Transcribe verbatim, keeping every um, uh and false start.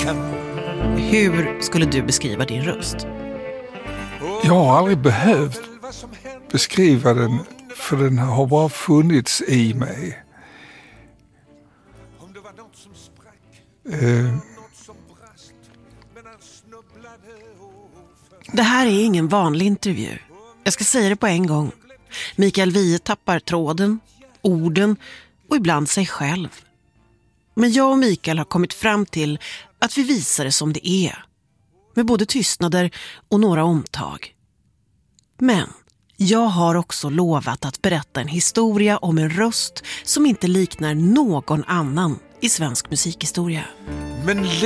hem. Hur skulle du beskriva din röst? Jag har aldrig behövt beskriva den, för den har bara funnits i mig. Eh. Det här är ingen vanlig intervju. Jag ska säga det på en gång. Mikael Wiehe tappar tråden, orden och ibland sig själv. Men jag och Mikael har kommit fram till att vi visar det som det är. Med både tystnader och några omtag. Men jag har också lovat att berätta en historia om en röst som inte liknar någon annan i svensk musikhistoria. Men